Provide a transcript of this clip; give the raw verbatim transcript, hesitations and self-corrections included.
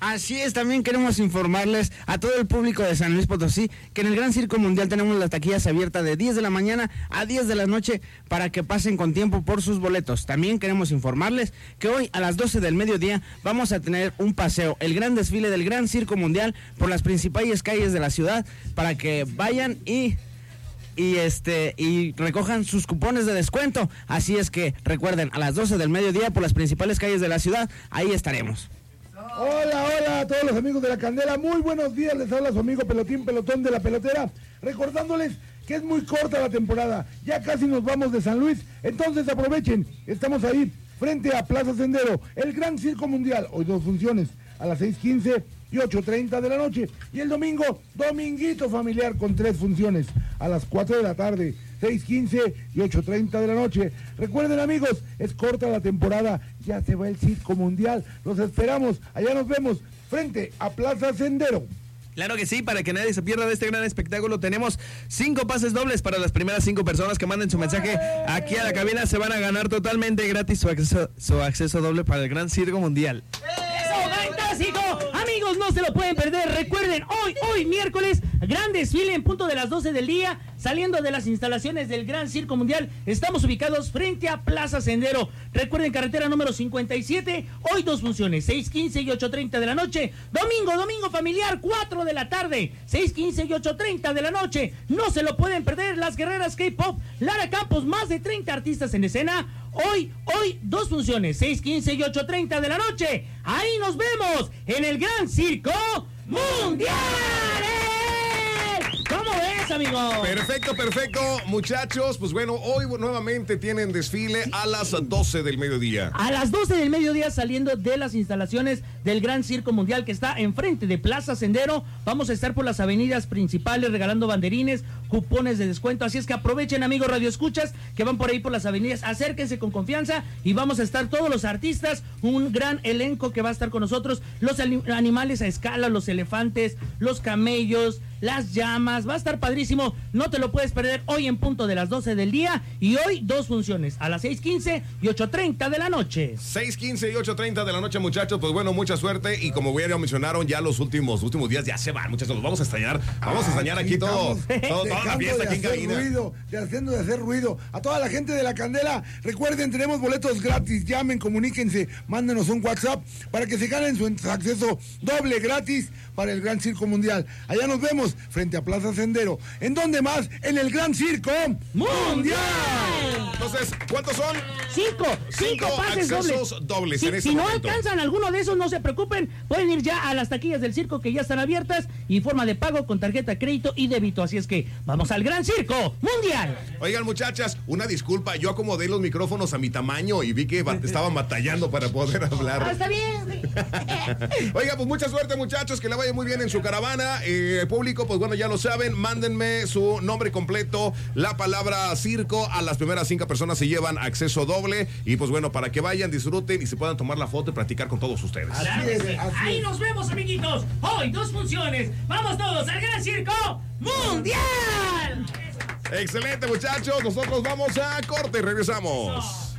Así es, también queremos informarles a todo el público de San Luis Potosí que en el Gran Circo Mundial tenemos las taquillas abiertas de diez de la mañana a diez de la noche para que pasen con tiempo por sus boletos. También queremos informarles que hoy a las doce del mediodía vamos a tener un paseo, el gran desfile del Gran Circo Mundial por las principales calles de la ciudad para que vayan y... y este y recojan sus cupones de descuento. Así es que recuerden, a las doce del mediodía por las principales calles de la ciudad, ahí estaremos. Hola, hola a todos los amigos de la Candela, muy buenos días, les habla su amigo Pelotín Pelotón de la Pelotera, recordándoles que es muy corta la temporada, ya casi nos vamos de San Luis, entonces aprovechen, estamos ahí frente a Plaza Sendero, el Gran Circo Mundial, hoy dos funciones, a las seis quince y ocho treinta de la noche, y el domingo, dominguito familiar con tres funciones, a las cuatro de la tarde, seis quince y ocho treinta de la noche. Recuerden amigos, es corta la temporada, ya se va el Circo Mundial, los esperamos, allá nos vemos, frente a Plaza Sendero. Claro que sí, para que nadie se pierda de este gran espectáculo, tenemos cinco pases dobles para las primeras cinco personas que manden su mensaje aquí a la cabina, se van a ganar totalmente gratis su acceso, su acceso doble para el Gran Circo Mundial. ¡Fantástico! Amigos, no se lo pueden perder. Recuerden, hoy, hoy miércoles, gran desfile en punto de las doce del día, saliendo de las instalaciones del Gran Circo Mundial. Estamos ubicados frente a Plaza Sendero. Recuerden, carretera número cincuenta y siete, hoy dos funciones, seis quince y ocho treinta de la noche. Domingo, domingo familiar, cuatro de la tarde, seis quince y ocho treinta de la noche. No se lo pueden perder. Las guerreras K-Pop, Lara Campos, más de treinta artistas en escena. Hoy, hoy, dos funciones, seis quince y ocho treinta de la noche. Ahí nos vemos en el Gran Circo Mundial. ¿Cómo ves, amigo? Perfecto, perfecto, muchachos. Pues bueno, hoy nuevamente tienen desfile a las doce del mediodía. A las doce del mediodía, saliendo de las instalaciones del Gran Circo Mundial, que está enfrente de Plaza Sendero. Vamos a estar por las avenidas principales regalando banderines, cupones de descuento. Así es que aprovechen, amigos radioescuchas, que van por ahí por las avenidas. Acérquense con confianza y vamos a estar todos los artistas, un gran elenco que va a estar con nosotros. Los animales a escala, los elefantes, los camellos, las llamas. Va a estar padrísimo, no te lo puedes perder. Hoy en punto de las doce del día y hoy dos funciones, a las seis quince y ocho treinta de la noche. seis quince y ocho treinta de la noche, muchachos. Pues bueno, mucha suerte y como ya mencionaron, ya los últimos últimos días ya se van, muchachos. Los vamos a extrañar, vamos a extrañar aquí todo, todo toda la fiesta aquí en cabina. Ruido, de haciendo de hacer ruido. A toda la gente de la Candela, recuerden, tenemos boletos gratis. Llamen, comuníquense, mándenos un WhatsApp para que se ganen su acceso doble gratis para el Gran Circo Mundial. Allá nos vemos frente a Plaza Sendero. ¿En dónde más? En el Gran Circo Mundial. Entonces, ¿cuántos son? Cinco, cinco, cinco pases accesos dobles. dobles Si, en este si no momento. alcanzan alguno de esos, no se preocupen, pueden ir ya a las taquillas del circo que ya están abiertas y forma de pago con tarjeta crédito y débito. Así es que vamos al Gran Circo Mundial. Oigan, muchachas, una disculpa, yo acomodé los micrófonos a mi tamaño y vi que bat- estaban batallando para poder hablar. Ah, está bien. Oiga, pues mucha suerte, muchachos, que le vaya muy bien en su caravana. Eh, público, pues bueno, ya lo saben, mándenme su nombre completo, la palabra circo, a las primeras cinco personas se llevan acceso doble y pues bueno, para que vayan, disfruten y se puedan tomar la foto y practicar con todos ustedes. Así es, así Ahí es. nos vemos, amiguitos. Hoy dos funciones. Vamos todos al Gran Circo Mundial. Excelente, muchachos, nosotros vamos a corte y regresamos.